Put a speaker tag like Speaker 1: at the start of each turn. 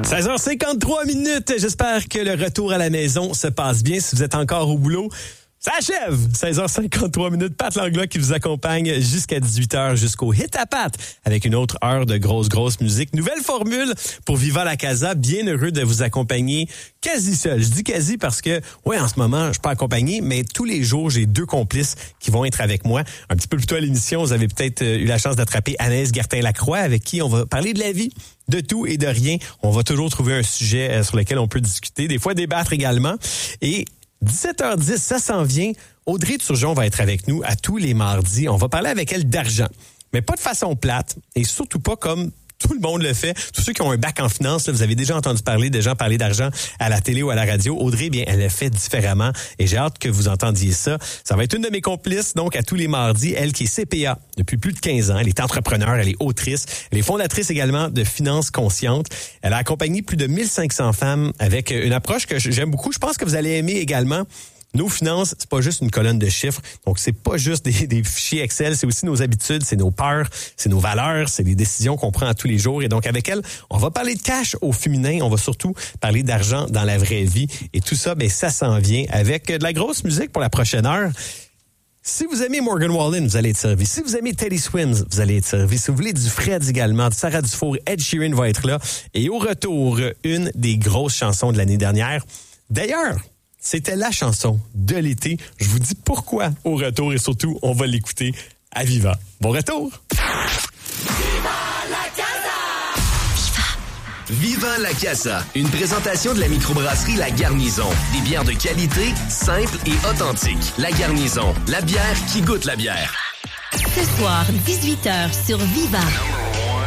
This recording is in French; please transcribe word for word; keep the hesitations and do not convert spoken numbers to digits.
Speaker 1: seize heures cinquante-trois minutes. J'espère que le retour à la maison se passe bien. Si vous êtes encore au boulot, ça achève! seize heures cinquante-trois minutes. Pat Langlois qui vous accompagne jusqu'à dix-huit heures, jusqu'au Hit à Pat, avec une autre heure de grosse, grosse musique. Nouvelle formule pour Viva la Casa. Bien heureux de vous accompagner quasi seul. Je dis quasi parce que, ouais, en ce moment, je suis pas accompagné, mais tous les jours, j'ai deux complices qui vont être avec moi. Un petit peu plus tôt à l'émission, vous avez peut-être eu la chance d'attraper Anaïs Gertin-Lacroix, avec qui on va parler de la vie, de tout et de rien. On va toujours trouver un sujet sur lequel on peut discuter, des fois débattre également. Et dix-sept heures dix, ça s'en vient. Audrey Turgeon va être avec nous à tous les mardis. On va parler avec elle d'argent, mais pas de façon plate et surtout pas comme tout le monde le fait. Tous ceux qui ont un bac en finance, là, vous avez déjà entendu parler des gens parler d'argent à la télé ou à la radio. Audrey, bien, elle le fait différemment et j'ai hâte que vous entendiez ça. Ça va être une de mes complices, donc à tous les mardis. Elle qui est C P A depuis plus de quinze ans. Elle est entrepreneur, elle est autrice. Elle est fondatrice également de Finances Conscientes. Elle a accompagné plus de mille cinq cents femmes avec une approche que j'aime beaucoup. Je pense que vous allez aimer également. Nos finances, c'est pas juste une colonne de chiffres. Donc, c'est pas juste des, des fichiers Excel, c'est aussi nos habitudes, c'est nos peurs, c'est nos valeurs, c'est les décisions qu'on prend à tous les jours. Et donc, avec elle, on va parler de cash au féminin. On va surtout parler d'argent dans la vraie vie. Et tout ça, ben, ça s'en vient avec de la grosse musique pour la prochaine heure. Si vous aimez Morgan Wallen, vous allez être servi. Si vous aimez Teddy Swims, vous allez être servi. Si vous voulez du Fred également, de Sarah Dufour, Ed Sheeran va être là. Et au retour, une des grosses chansons de l'année dernière. D'ailleurs, c'était la chanson de l'été. Je vous dis pourquoi au retour et surtout, on va l'écouter à Viva. Bon retour!
Speaker 2: Viva la Casa!
Speaker 3: Viva! Viva la Casa, une présentation de la microbrasserie La Garnison. Des bières de qualité, simples et authentiques. La Garnison, la bière qui goûte la bière.
Speaker 4: Ce soir, dix-huit heures sur Viva.